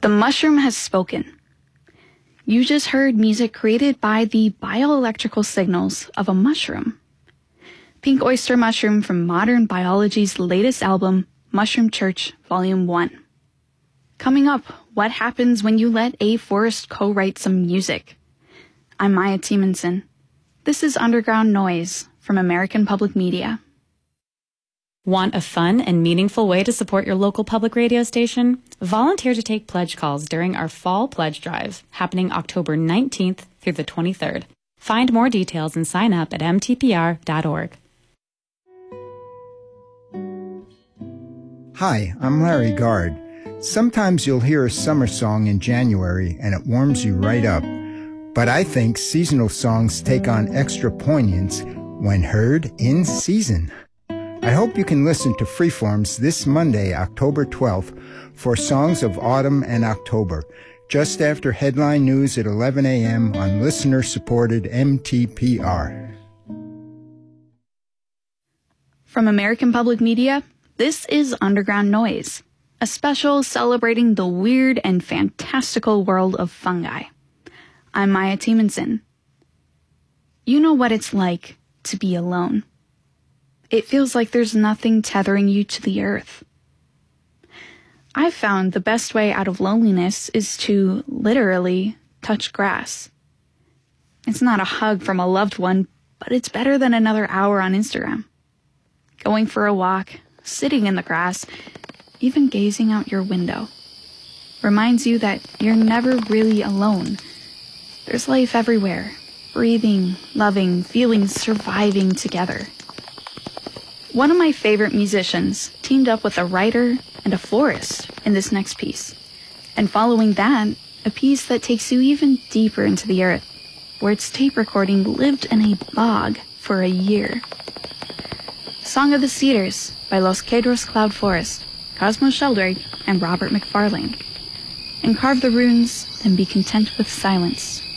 The mushroom has spoken. You just heard music created by the bioelectrical signals of a mushroom. Pink Oyster Mushroom from Modern Biology's latest album, Mushroom Church, Volume 1. Coming up, what happens when you let a forest co-write some music? I'm Maya Timonson. This is Underground Noise from American Public Media. Want a fun and meaningful way to support your local public radio station? Volunteer to take pledge calls during our Fall Pledge Drive, happening October 19th through the 23rd. Find more details and sign up at mtpr.org. Hi, I'm Larry Gard. Sometimes you'll hear a summer song in January and it warms you right up. But I think seasonal songs take on extra poignance when heard in season. I hope you can listen to Freeforms this Monday, October 12th, for Songs of Autumn and October, just after headline news at 11 a.m. on listener-supported MTPR. From American Public Media, this is Underground Noise, a special celebrating the weird and fantastical world of fungi. I'm Maya Timonson. You know what it's like to be alone. It feels like there's nothing tethering you to the earth. I've found the best way out of loneliness is to literally touch grass. It's not a hug from a loved one, but it's better than another hour on Instagram. Going for a walk, sitting in the grass, even gazing out your window, reminds you that you're never really alone. There's life everywhere, breathing, loving, feeling, surviving together. One of my favorite musicians teamed up with a writer and a florist in this next piece. And following that, a piece that takes you even deeper into the earth, where its tape recording lived in a bog for a year. Song of the Cedars by Los Cedros Cloud Forest, Cosmo Sheldrake, and Robert McFarlane. And carve the runes and be content with silence.